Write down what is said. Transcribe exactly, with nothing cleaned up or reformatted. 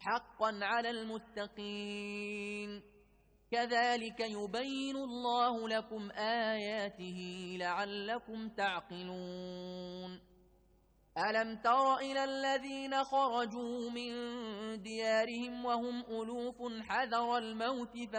حقا على المتقين كذلك يبين الله لكم آياته لعلكم تعقلون ألم تر إلى الذين خرجوا من ديارهم وهم ألوف حذر الموت